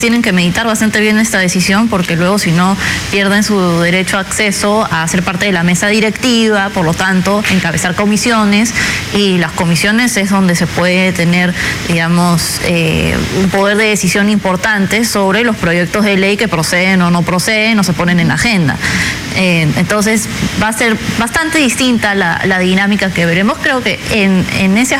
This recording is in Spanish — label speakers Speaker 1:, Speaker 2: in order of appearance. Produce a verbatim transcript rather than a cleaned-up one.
Speaker 1: tienen que meditar bastante bien esta decisión porque luego si no pierden su derecho a acceso a ser parte de la mesa directiva, por lo tanto encabezar comisiones, y las comisiones es donde se puede tener, digamos, eh, un poder de decisión importante sobre los proyectos de ley que proceden o no proceden o se ponen en la agenda. Eh, entonces va a ser bastante distinta la, la dinámica que veremos. Creo que en, en ese